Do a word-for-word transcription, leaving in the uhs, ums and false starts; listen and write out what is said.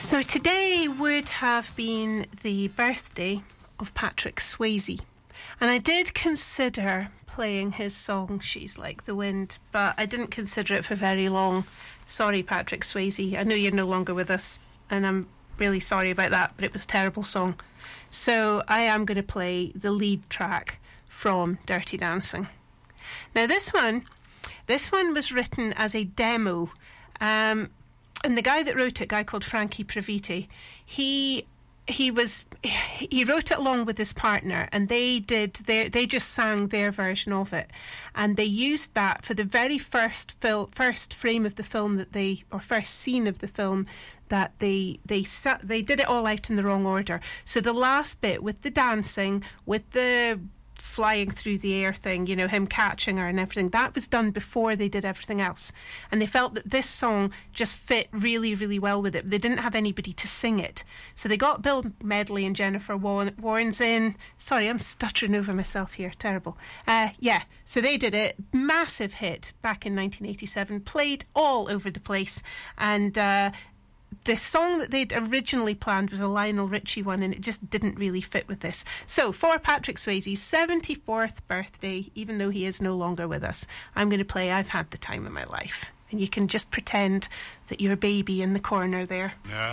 So today would have been the birthday of Patrick Swayze, and I did consider playing his song She's Like the Wind, but I didn't consider it for very long. Sorry, Patrick Swayze, I know you're no longer with us, and I'm really sorry about that, but it was a terrible song. So I am going to play the lead track from Dirty Dancing. Now this one, this one was written as a demo, um, and the guy that wrote it, a guy called Frankie Praviti, he he was he wrote it along with his partner, and they did their they just sang their version of it, and they used that for the very first fil- first frame of the film that they or first scene of the film that they they sa- they did it all out in the wrong order. So the last bit with the dancing, with the flying through the air thing, you know, him catching her and everything, that was done before they did everything else, and they felt that this song just fit really really well with it. They didn't have anybody to sing it, so they got Bill Medley and Jennifer Warnes in. Sorry, I'm stuttering over myself here, terrible. Uh, yeah, so they did it, massive hit back in nineteen eighty-seven, played all over the place, and uh the song that they'd originally planned was a Lionel Richie one, and it just didn't really fit with this. So for Patrick Swayze's seventy-fourth birthday, even though he is no longer with us, I'm going to play I've Had the Time of My Life. And you can just pretend that you're a baby in the corner there. No.